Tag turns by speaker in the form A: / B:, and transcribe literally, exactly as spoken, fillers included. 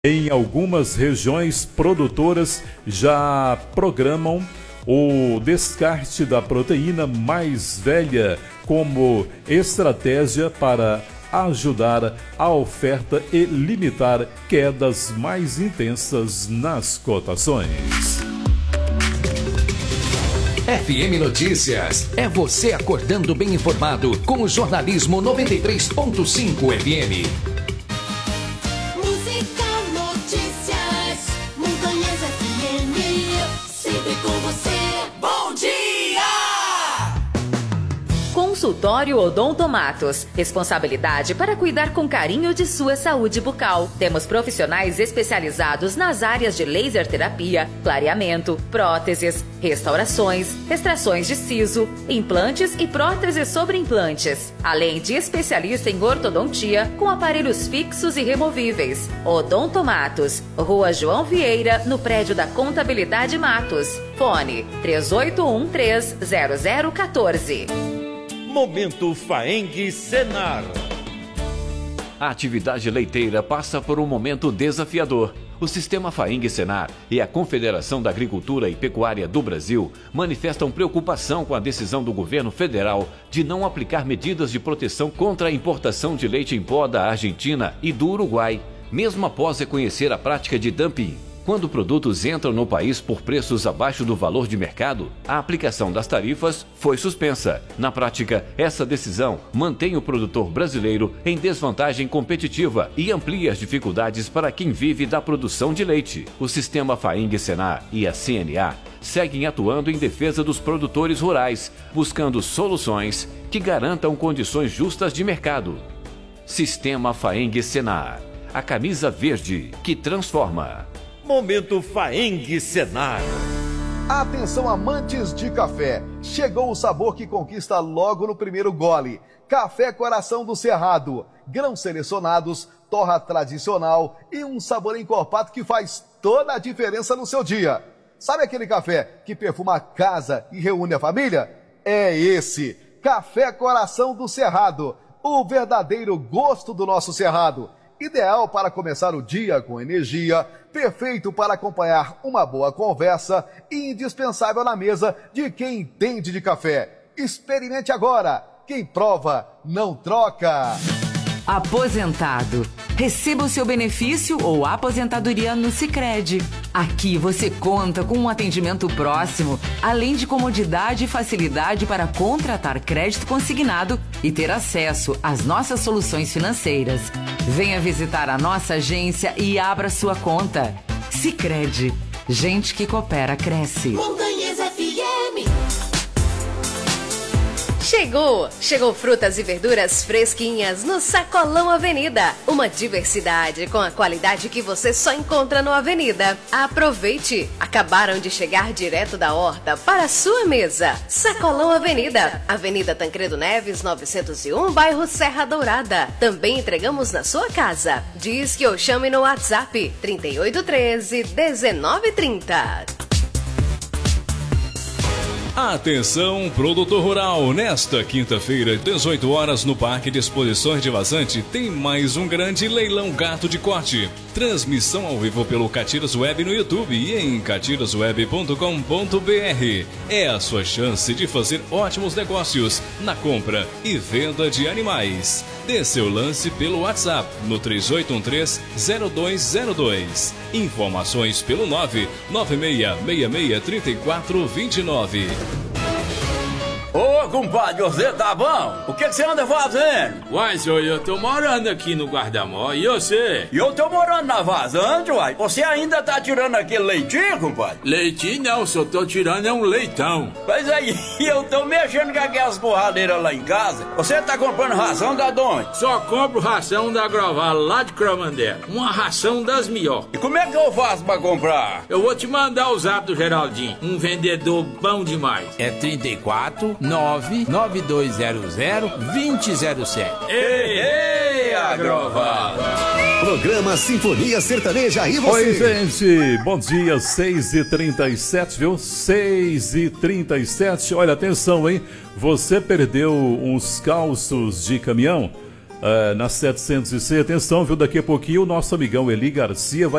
A: Em algumas regiões produtoras já programam o descarte da proteína mais velha como estratégia para ajudar a oferta e limitar quedas mais intensas nas cotações.
B: F M Notícias, é você acordando bem informado com o jornalismo noventa e três ponto cinco F M.
C: Consultório Odontomatos. Responsabilidade para cuidar com carinho de sua saúde bucal. Temos profissionais especializados nas áreas de laser terapia, clareamento, próteses, restaurações, extrações de siso, implantes e próteses sobre implantes. Além de especialista em ortodontia com aparelhos fixos e removíveis. Odontomatos. Rua João Vieira, no prédio da Contabilidade Matos. Fone três oito um três zero zero um quatro.
D: Momento Faeng Senar.
E: A atividade leiteira passa por um momento desafiador. O Sistema Faeng Senar e a Confederação da Agricultura e Pecuária do Brasil manifestam preocupação com a decisão do governo federal de não aplicar medidas de proteção contra a importação de leite em pó da Argentina e do Uruguai, mesmo após reconhecer a prática de dumping. Quando produtos entram no país por preços abaixo do valor de mercado, a aplicação das tarifas foi suspensa. Na prática, essa decisão mantém o produtor brasileiro em desvantagem competitiva e amplia as dificuldades para quem vive da produção de leite. O Sistema Faeng Senar e a C N A seguem atuando em defesa dos produtores rurais, buscando soluções que garantam condições justas de mercado. Sistema Faeng Senar, a camisa verde que transforma.
D: Momento Faeng Senar.
F: Atenção, amantes de café. Chegou o sabor que conquista logo no primeiro gole. Café Coração do Cerrado. Grãos selecionados, torra tradicional e um sabor encorpado que faz toda a diferença no seu dia. Sabe aquele café que perfuma a casa e reúne a família? É esse. Café Coração do Cerrado. O verdadeiro gosto do nosso Cerrado. Ideal para começar o dia com energia, perfeito para acompanhar uma boa conversa e indispensável na mesa de quem entende de café. Experimente agora. Quem prova, não troca.
G: Aposentado. Receba o seu benefício ou aposentadoria no Sicredi. Aqui você conta com um atendimento próximo, além de comodidade e facilidade para contratar crédito consignado e ter acesso às nossas soluções financeiras. Venha visitar a nossa agência e abra sua conta. Sicredi. Gente que coopera, cresce.
H: Montanhas F M.
I: Chegou! Chegou frutas e verduras fresquinhas no Sacolão Avenida. Uma diversidade com a qualidade que você só encontra no Avenida. Aproveite! Acabaram de chegar direto da horta para a sua mesa. Sacolão Avenida, Avenida Tancredo Neves, novecentos e um, bairro Serra Dourada. Também entregamos na sua casa. Diz que eu chame no WhatsApp trinta e oito treze, dezenove trinta.
J: Atenção, produtor rural, nesta quinta-feira, dezoito horas, no Parque de Exposições de Vazante, tem mais um grande leilão gato de corte. Transmissão ao vivo pelo Catiras Web no YouTube e em catiras web ponto com ponto b r. É a sua chance de fazer ótimos negócios na compra e venda de animais. Dê seu lance pelo WhatsApp no três oito um três, zero dois zero dois. Informações pelo nove nove seis seis seis três quatro dois nove.
K: Ô, compadre, você tá bom? O que que você anda fazendo?
L: Uai, senhor, eu tô morando aqui no Guarda-Mó, e você?
K: E eu tô morando na Vazante, uai. Você ainda tá tirando aquele leitinho, compadre?
L: Leitinho não, só tô tirando é um leitão.
K: Mas aí, eu tô mexendo com aquelas borradeiras lá em casa. Você tá comprando ração da onde?
L: Só compro ração da Groval, lá de Cromandé. Uma ração das melhores.
K: E como é que eu faço pra comprar?
L: Eu vou te mandar o zap do Geraldinho, um vendedor bom demais.
M: É trinta e quatro, nove nove dois zero zero, dois zero zero sete.
K: Ei, ei, Agroval!
N: Programa Sinfonia Sertaneja e você.
A: Oi, gente, bom dia, seis e trinta e sete, viu? seis e trinta e sete, olha, atenção, hein? Você perdeu uns calços de caminhão? uh, na setecentos e seis. Atenção, viu? Daqui a pouquinho o nosso amigão Eli Garcia vai